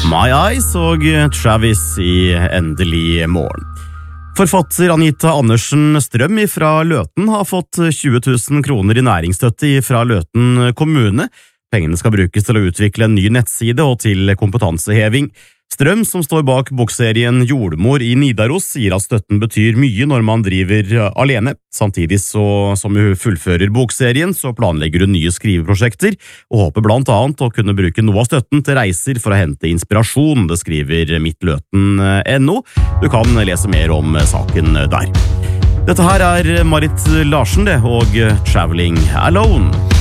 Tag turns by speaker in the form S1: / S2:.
S1: My Eyes og Travis i Endelig morgen. Forfatter Anita Andersen Strøm fra Løten har fått 20 000 kroner i næringsstøtte fra Løten kommune. Pengene skal brukes til å utvikle en ny nettside og til kompetanseheving. Strøm, som står bak bokserien Jordmor i Nidaros, sier at støtten betyr mye når man driver alene. Samtidig som hun fullfører bokserien, så planlegger hun nye skriveprosjekter, og håper blant annet å kunne bruke noe av støtten til reiser for å hente inspirasjon, det skriver midtløten.no. Du kan lese mer om saken der. Dette her er Marit Larsen og Traveling Alone.